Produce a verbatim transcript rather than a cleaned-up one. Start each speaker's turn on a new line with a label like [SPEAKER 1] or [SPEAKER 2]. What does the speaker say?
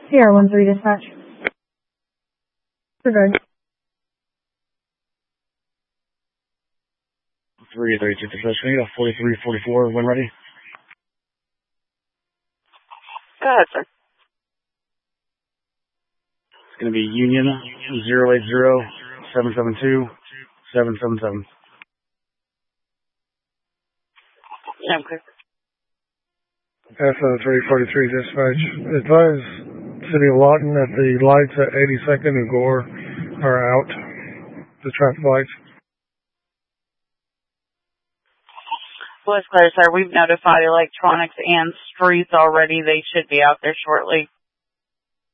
[SPEAKER 1] Sierra one three dispatch. We're good.
[SPEAKER 2] three thirty-two dispatch. Can you get a forty-three forty-four when ready?
[SPEAKER 3] Go ahead, sir.
[SPEAKER 2] It's going to be Union zero eight zero seven seven two seven seven seven.
[SPEAKER 3] Yeah, I'm clear.
[SPEAKER 4] S O three forty-three dispatch. Advise City of Lawton that the lights at eighty-second and Gore are out. The traffic lights.
[SPEAKER 3] Well, it's clear, sir. We've notified electronics and streets already. They should be out there shortly.